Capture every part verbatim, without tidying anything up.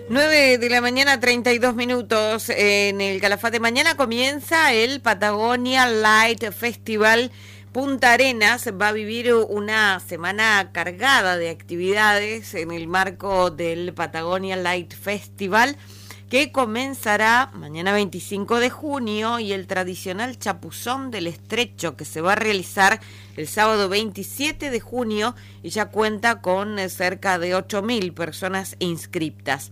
nueve de la mañana, treinta y dos minutos. En el Calafate mañana comienza el Patagonia Light Festival. Punta Arenas va a vivir una semana cargada de actividades en el marco del Patagonia Light Festival, que comenzará mañana veinticinco de junio, y el tradicional chapuzón del estrecho, que se va a realizar el sábado veintisiete de junio y ya cuenta con cerca de ocho mil personas inscriptas.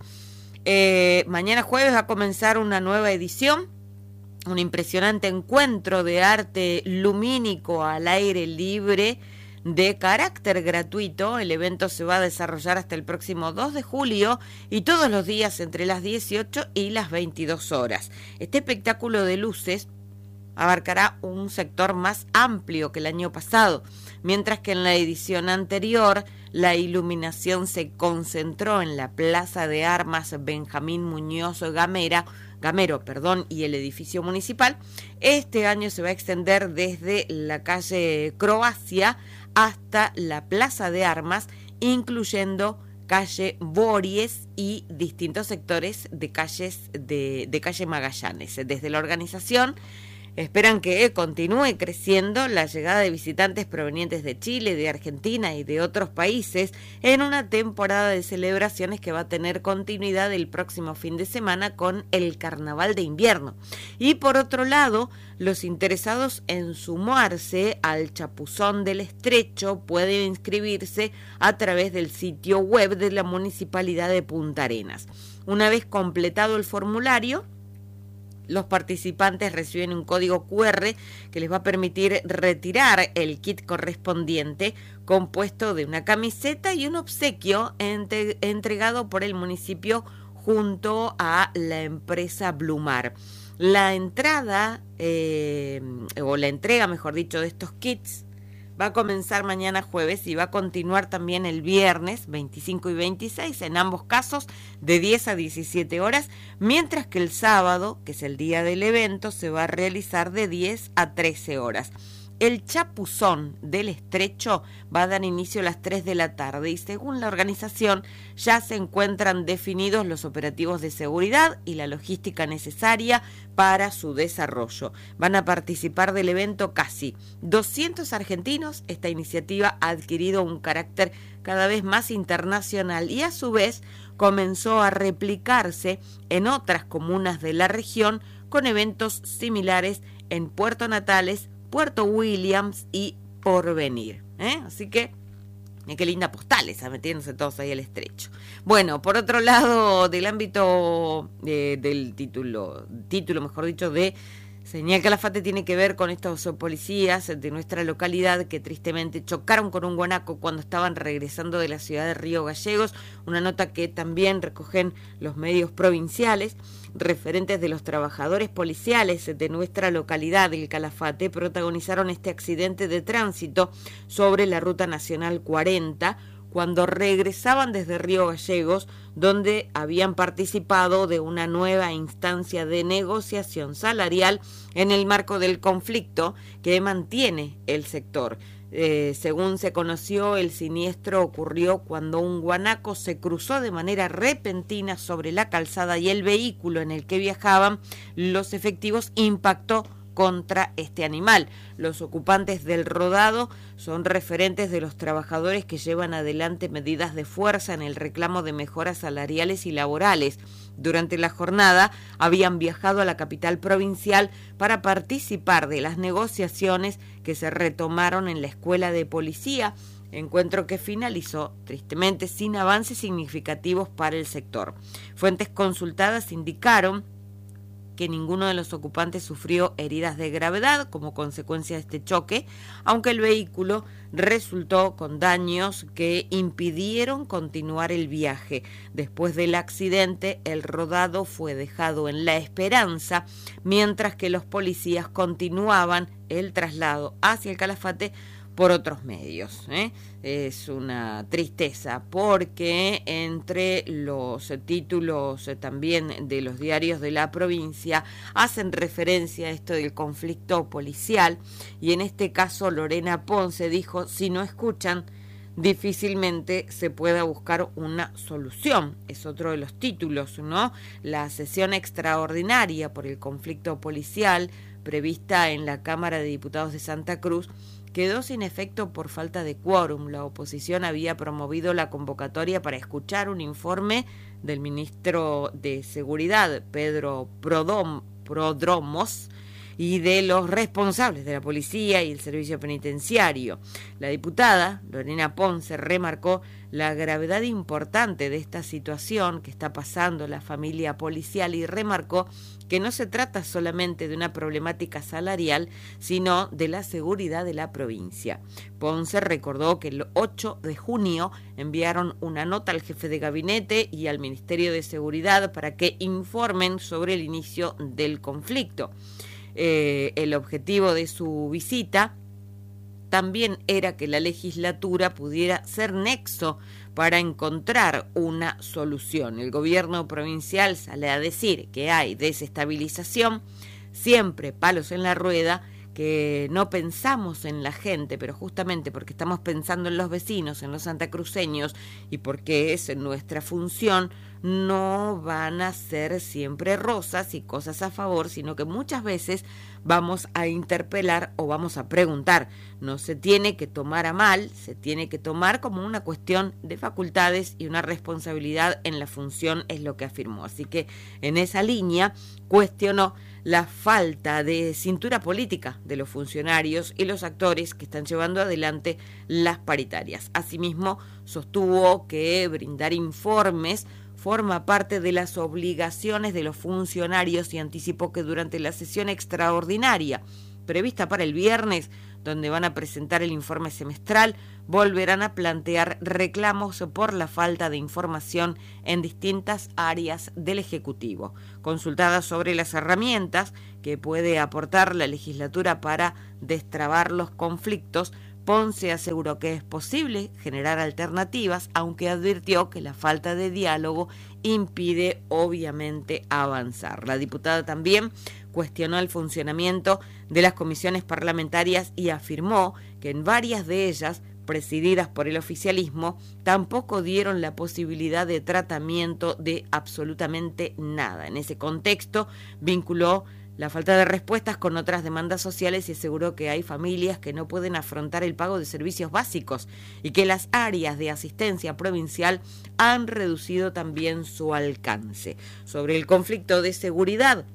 Eh, mañana jueves va a comenzar una nueva edición, un impresionante encuentro de arte lumínico al aire libre de carácter gratuito. El evento se va a desarrollar hasta el próximo dos de julio y todos los días entre las dieciocho y las veintidós horas. Este espectáculo de luces abarcará un sector más amplio que el año pasado, mientras que en la edición anterior la iluminación se concentró en la Plaza de Armas Benjamín Muñoz Gamera, Gamero, perdón, y el edificio municipal. Este año se va a extender desde la calle Croacia hasta la Plaza de Armas, incluyendo calle Bories y distintos sectores de calles de, de calle Magallanes. Desde la organización esperan que continúe creciendo la llegada de visitantes provenientes de Chile, de Argentina y de otros países en una temporada de celebraciones que va a tener continuidad el próximo fin de semana con el Carnaval de Invierno. Y por otro lado, los interesados en sumarse al Chapuzón del Estrecho pueden inscribirse a través del sitio web de la Municipalidad de Punta Arenas. Una vez completado el formulario, los participantes reciben un código cu erre que les va a permitir retirar el kit correspondiente, compuesto de una camiseta y un obsequio entre, entregado por el municipio junto a la empresa Blumar. La entrada, eh, o la entrega, mejor dicho, de estos kits va a comenzar mañana jueves y va a continuar también el viernes veinticinco y veintiséis, en ambos casos de diez a diecisiete horas, mientras que el sábado, que es el día del evento, se va a realizar de diez a trece horas. El Chapuzón del Estrecho va a dar inicio a las tres de la tarde y según la organización ya se encuentran definidos los operativos de seguridad y la logística necesaria para su desarrollo. Van a participar del evento casi doscientos argentinos. Esta iniciativa ha adquirido un carácter cada vez más internacional y a su vez comenzó a replicarse en otras comunas de la región con eventos similares en Puerto Natales, Puerto Williams y Porvenir, ¿eh? Así que, eh, qué linda postal esa, metiéndose todos ahí al estrecho. Bueno, por otro lado, del ámbito eh, del título, título, mejor dicho, de Señal Calafate, tiene que ver con estos policías de nuestra localidad que tristemente chocaron con un guanaco cuando estaban regresando de la ciudad de Río Gallegos. Una nota que también recogen los medios provinciales. Referentes de los trabajadores policiales de nuestra localidad, el Calafate, protagonizaron este accidente de tránsito sobre la Ruta Nacional cuarenta cuando regresaban desde Río Gallegos, donde habían participado de una nueva instancia de negociación salarial en el marco del conflicto que mantiene el sector. Eh, según se conoció, el siniestro ocurrió cuando un guanaco se cruzó de manera repentina sobre la calzada y el vehículo en el que viajaban los efectivos impactó contra este animal. Los ocupantes del rodado son referentes de los trabajadores que llevan adelante medidas de fuerza en el reclamo de mejoras salariales y laborales. Durante la jornada habían viajado a la capital provincial para participar de las negociaciones que se retomaron en la escuela de policía, encuentro que finalizó tristemente sin avances significativos para el sector. Fuentes consultadas indicaron que ninguno de los ocupantes sufrió heridas de gravedad como consecuencia de este choque, aunque el vehículo resultó con daños que impidieron continuar el viaje. Después del accidente, el rodado fue dejado en La Esperanza, mientras que los policías continuaban el traslado hacia el Calafate por otros medios, ¿eh? Es una tristeza porque entre los títulos también de los diarios de la provincia hacen referencia a esto del conflicto policial, y en este caso Lorena Ponce dijo: si no escuchan, difícilmente se pueda buscar una solución. Es otro de los títulos, ¿no? La sesión extraordinaria por el conflicto policial prevista en la Cámara de Diputados de Santa Cruz quedó sin efecto por falta de quórum. La oposición había promovido la convocatoria para escuchar un informe del ministro de Seguridad, Pedro Prodom, Prodromos, y de los responsables de la policía y el servicio penitenciario. La diputada Lorena Ponce remarcó la gravedad importante de esta situación que está pasando la familia policial y remarcó que no se trata solamente de una problemática salarial, sino de la seguridad de la provincia. Ponce recordó que el ocho de junio enviaron una nota al jefe de gabinete y al Ministerio de Seguridad para que informen sobre el inicio del conflicto. Eh, el objetivo de su visita también era que la legislatura pudiera ser nexo para encontrar una solución. El gobierno provincial sale a decir que hay desestabilización, siempre palos en la rueda, que no pensamos en la gente, pero justamente porque estamos pensando en los vecinos, en los santacruceños, y porque es nuestra función, no van a ser siempre rosas y cosas a favor, sino que muchas veces vamos a interpelar o vamos a preguntar. No se tiene que tomar a mal, se tiene que tomar como una cuestión de facultades y una responsabilidad en la función, es lo que afirmó. Así que en esa línea cuestionó la falta de cintura política de los funcionarios y los actores que están llevando adelante las paritarias. Asimismo, sostuvo que brindar informes forma parte de las obligaciones de los funcionarios y anticipó que durante la sesión extraordinaria prevista para el viernes, donde van a presentar el informe semestral, volverán a plantear reclamos por la falta de información en distintas áreas del Ejecutivo. Consultada sobre las herramientas que puede aportar la legislatura para destrabar los conflictos, Ponce aseguró que es posible generar alternativas, aunque advirtió que la falta de diálogo impide obviamente avanzar. La diputada también cuestionó el funcionamiento de las comisiones parlamentarias y afirmó que en varias de ellas, presididas por el oficialismo, tampoco dieron la posibilidad de tratamiento de absolutamente nada. En ese contexto, vinculó la falta de respuestas con otras demandas sociales y aseguró que hay familias que no pueden afrontar el pago de servicios básicos y que las áreas de asistencia provincial han reducido también su alcance. Sobre el conflicto de seguridad,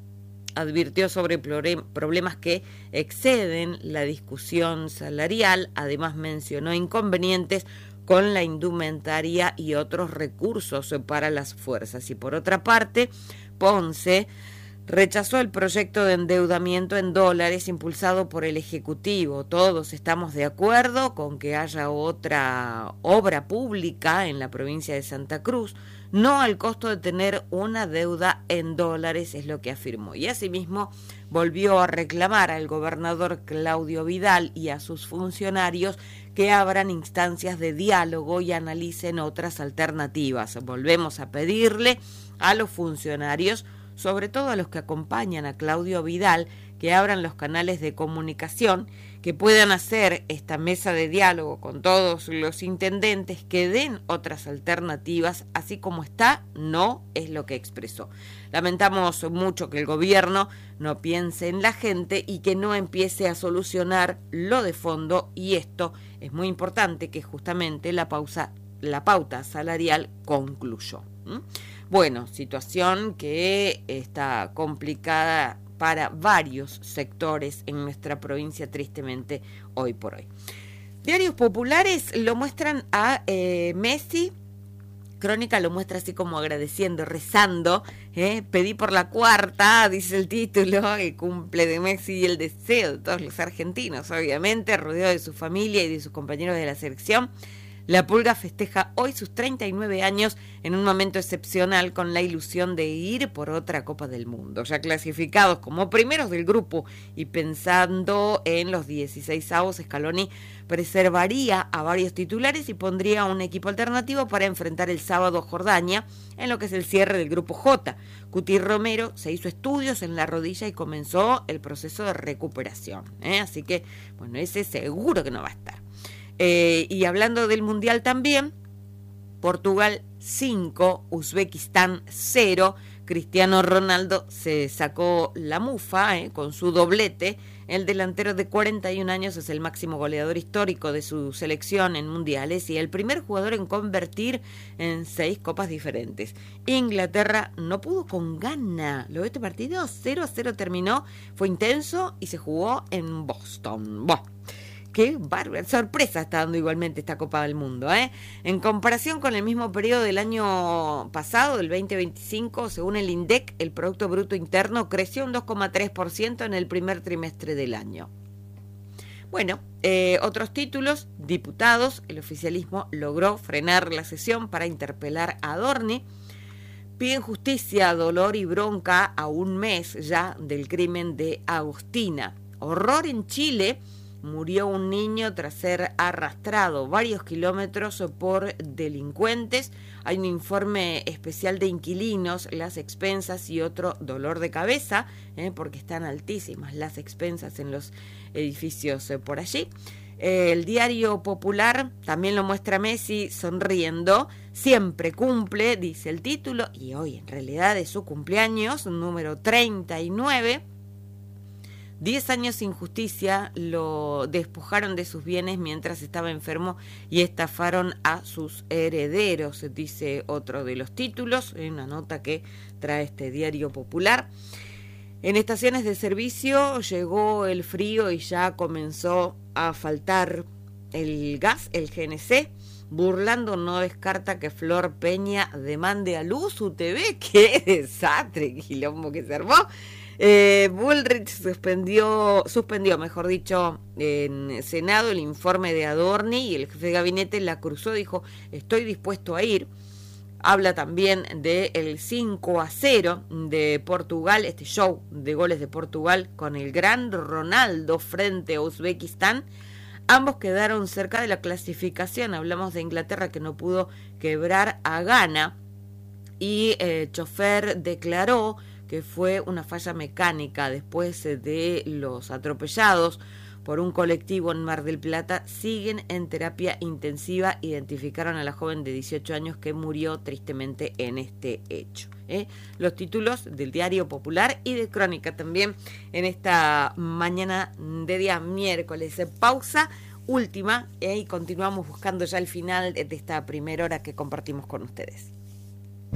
advirtió sobre problemas que exceden la discusión salarial. Además mencionó inconvenientes con la indumentaria y otros recursos para las fuerzas. Y por otra parte, Ponce rechazó el proyecto de endeudamiento en dólares impulsado por el Ejecutivo. Todos estamos de acuerdo con que haya otra obra pública en la provincia de Santa Cruz, no al costo de tener una deuda en dólares, es lo que afirmó. Y asimismo volvió a reclamar al gobernador Claudio Vidal y a sus funcionarios que abran instancias de diálogo y analicen otras alternativas. Volvemos a pedirle a los funcionarios, sobre todo a los que acompañan a Claudio Vidal, que abran los canales de comunicación, que puedan hacer esta mesa de diálogo con todos los intendentes, que den otras alternativas, así como está, no es lo que expresó. Lamentamos mucho que el gobierno no piense en la gente y que no empiece a solucionar lo de fondo, y esto es muy importante, que justamente la pausa, la pauta salarial concluyó. ¿Mm? Bueno, situación que está complicada para varios sectores en nuestra provincia, tristemente, hoy por hoy. Diarios populares lo muestran a eh, Messi. Crónica lo muestra así como agradeciendo, rezando. ¿eh? Pedí por la cuarta, dice el título, el cumple de Messi y el deseo de todos los argentinos, obviamente, rodeado de su familia y de sus compañeros de la selección. La Pulga festeja hoy sus treinta y nueve años en un momento excepcional con la ilusión de ir por otra Copa del Mundo. Ya clasificados como primeros del grupo y pensando en los dieciseisavos, Scaloni preservaría a varios titulares y pondría un equipo alternativo para enfrentar el sábado Jordania en lo que es el cierre del grupo J. Cuti Romero se hizo estudios en la rodilla y comenzó el proceso de recuperación. ¿eh? Así que, bueno, ese seguro que no va a estar. Eh, y hablando del Mundial también, Portugal cinco, Uzbekistán cero. Cristiano Ronaldo se sacó la mufa eh, con su doblete. El delantero de cuarenta y un años es el máximo goleador histórico de su selección en mundiales y el primer jugador en convertir en seis copas diferentes. Inglaterra no pudo con gana. Lo de este partido cero a cero terminó, fue intenso y se jugó en Boston. Buah. Qué bárbara sorpresa está dando igualmente esta Copa del Mundo, ¿eh? En comparación con el mismo periodo del año pasado, del veinte veinticinco, según el INDEC, el Producto Bruto Interno creció un dos coma tres por ciento en el primer trimestre del año. Bueno, eh, otros títulos, diputados, el oficialismo logró frenar la sesión para interpelar a Adorni. Piden justicia, dolor y bronca a un mes ya del crimen de Agostina. Horror en Chile. Murió un niño tras ser arrastrado varios kilómetros por delincuentes. Hay un informe especial de inquilinos, las expensas y otro dolor de cabeza, eh, porque están altísimas las expensas en los edificios eh, por allí. Eh, el Diario Popular también lo muestra Messi sonriendo. Siempre cumple, dice el título, y hoy en realidad es su cumpleaños, número treinta y nueve. Diez años sin justicia, lo despojaron de sus bienes mientras estaba enfermo y estafaron a sus herederos, dice otro de los títulos, en una nota que trae este Diario Popular. En estaciones de servicio llegó el frío y ya comenzó a faltar el gas, el G N C. Burlando no descarta que Flor Peña demande a Luz U T V. ¡Qué desastre, quilombo que se armó! Eh, Bullrich suspendió, suspendió, mejor dicho, en Senado el informe de Adorni y el jefe de gabinete la cruzó, dijo, estoy dispuesto a ir. Habla también del cinco a cero de Portugal, este show de goles de Portugal con el gran Ronaldo frente a Uzbekistán. Ambos quedaron cerca de la clasificación. Hablamos de Inglaterra que no pudo quebrar a Ghana y el chofer declaró que fue una falla mecánica después de los atropellados por un colectivo en Mar del Plata. Siguen en terapia intensiva. Identificaron a la joven de dieciocho años que murió tristemente en este hecho. ¿eh? Los títulos del Diario Popular y de Crónica también en esta mañana de día miércoles. Pausa última ¿eh? y continuamos buscando ya el final de esta primera hora que compartimos con ustedes.